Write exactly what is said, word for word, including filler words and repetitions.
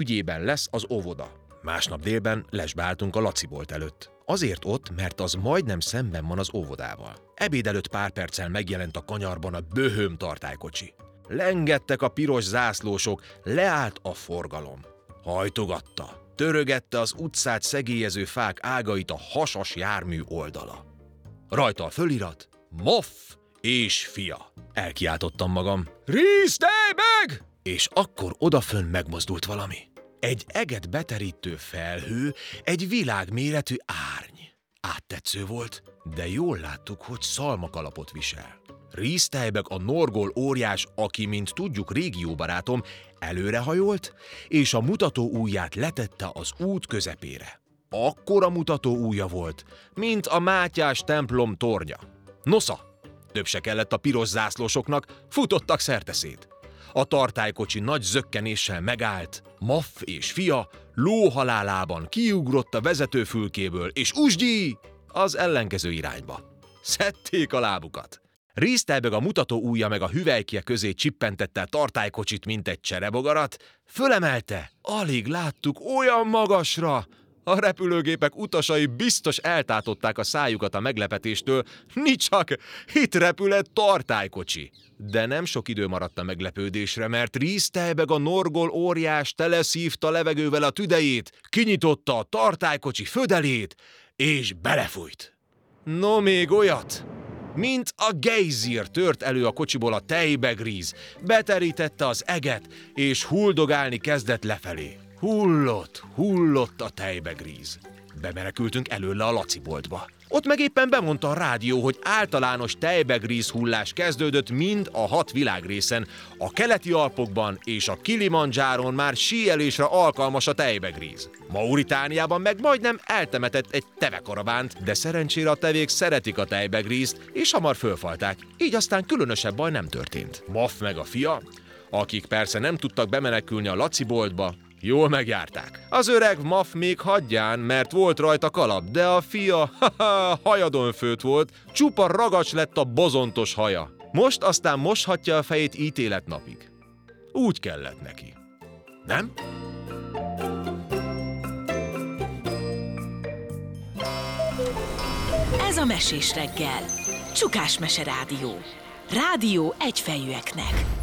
ügyében lesz az óvoda. Másnap délben lesbe álltunk a Laci bolt előtt. Azért ott, mert az majdnem szemben van az óvodával. Ebéd előtt pár perccel megjelent a kanyarban a böhöm tartálykocsi. Lengettek a piros zászlósok, leállt a forgalom. Hajtogatta, törögette az utcát szegélyező fák ágait a hasas jármű oldala. Rajta a fölirat, Moff és fia. Elkiáltottam magam. Ríztej meg! És akkor odafönn megmozdult valami. Egy eget beterítő felhő, egy világméretű árny. Áttetsző volt, de jól láttuk, hogy szalmakalapot visel. Ríztejbek a norgol óriás, aki, mint tudjuk, régióbarátom, előrehajolt, és a mutató ujját letette az út közepére. Akkora mutató ujja volt, mint a Mátyás templom tornya. Nosza! Több se kellett a piros zászlósoknak, futottak szerteszét. A tartálykocsi nagy zökkenéssel megállt, Moff és fia lóhalálában kiugrott a vezetőfülkéből, és usgyi az ellenkező irányba. Szedték a lábukat. Ríztejbeg a mutató ujja meg a hüvelykje közé csippentette a tartálykocsit, mint egy cserebogarat, fölemelte, alig láttuk olyan magasra. A repülőgépek utasai biztos eltátották a szájukat a meglepetéstől, nicsak, itt repül egy tartálykocsi. De nem sok idő maradt a meglepődésre, mert Ríztejbeg a norgol óriás teleszívta levegővel a tüdejét, kinyitotta a tartálykocsi födelét, és belefújt. No még olyat! Mint a gejzír tört elő a kocsiból a tejbegríz, beterítette az eget, és huldogálni kezdett lefelé. Hullott, hullott a tejbegríz. Bemenekültünk előle a Laci boltba. Ott meg éppen bemondta a rádió, hogy általános tejbegríz hullás kezdődött mind a hat világrészen, a keleti Alpokban és a Kilimandzsáron már síelésre alkalmas a tejbegríz. Mauritániában meg majdnem eltemetett egy tevekaravánt, de szerencsére a tevék szeretik a tejbegrízt, és hamar fölfalták, így aztán különösebb baj nem történt. Moff meg a fia, akik persze nem tudtak bemenekülni a Laci boltba, jól megjárták. Az öreg Moff még hagyján, mert volt rajta kalap, de a fia, haha, hajadon főtt volt, csupa ragacs lett a bozontos haja. Most aztán moshatja a fejét ítéletnapig. Úgy kellett neki. Nem? Ez a Mesés reggel. Csukás Mese Rádió. Rádió egyfejűeknek.